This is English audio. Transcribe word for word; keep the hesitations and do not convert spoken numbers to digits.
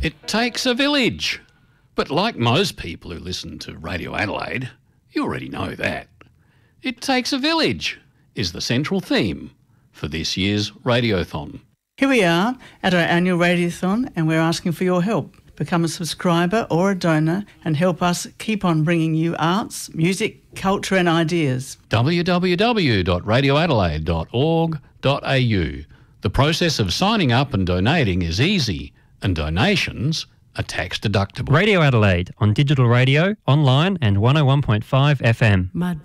It takes a village. But like most people who listen to Radio Adelaide, you already know that. It takes a village is the central theme for this year's Radiothon. Here we are at our annual Radiothon and we're asking for your help. Become a subscriber or a donor and help us keep on bringing you arts, music, culture and ideas. w w w dot radio adelaide dot org dot a u. The process of signing up and donating is easy and donations are tax deductible. Radio Adelaide on digital radio, online and one oh one point five F M. My